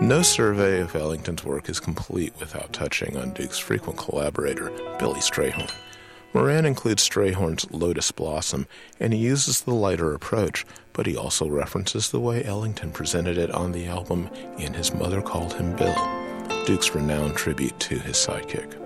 No survey of Ellington's work is complete without touching on Duke's frequent collaborator, Billy Strayhorn. Moran includes Strayhorn's Lotus Blossom, and he uses the lighter approach, but he also references the way Ellington presented it on the album in His Mother Called Him Bill, Duke's renowned tribute to his sidekick.